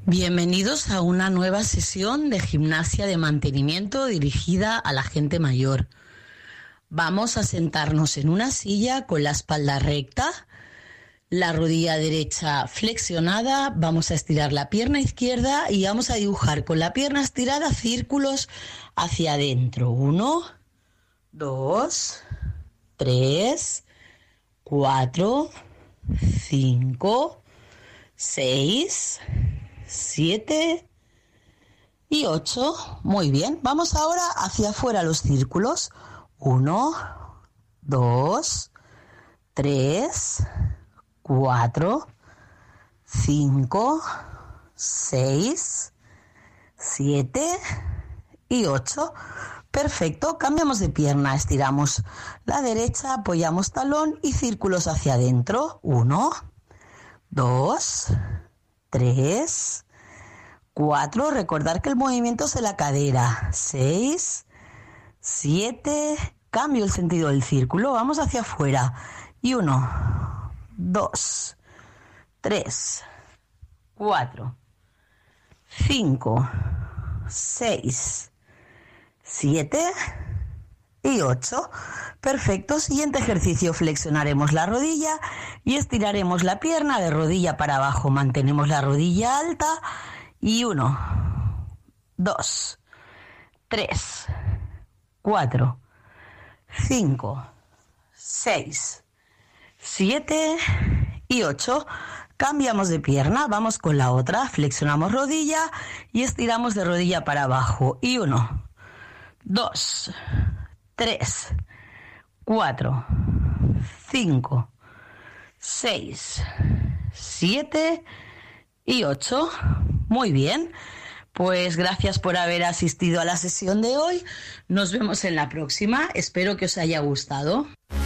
Bienvenidos a una nueva sesión de gimnasia de mantenimiento dirigida a la gente mayor. Vamos a sentarnos en una silla con la espalda recta, la rodilla derecha flexionada, vamos a estirar la pierna izquierda y vamos a dibujar con la pierna estirada círculos hacia adentro. 1, 2, 3, 4, 5, 6, 7 y 8. Muy bien, vamos ahora hacia afuera los círculos. 1, 2, 3, 4, 5, 6, 7 y 8. Perfecto, cambiamos de pierna, estiramos la derecha, apoyamos talón y círculos hacia adentro. 1, 2, 3, 4, recordar que el movimiento es de la cadera. 6, 7, cambio el sentido del círculo, vamos hacia afuera. Y 1, 2, 3, 4, 5, 6, 7 y 8. Perfecto, siguiente ejercicio, flexionaremos la rodilla y estiraremos la pierna de rodilla para abajo, mantenemos la rodilla alta y 1, 2, 3, 4, 5, 6, 7 y 8. Cambiamos de pierna, vamos con la otra, flexionamos rodilla y estiramos de rodilla para abajo y 1, 2, 3, 4, 5, 6, 7 y 8. Muy bien, pues gracias por haber asistido a la sesión de hoy. Nos vemos en la próxima. Espero que os haya gustado.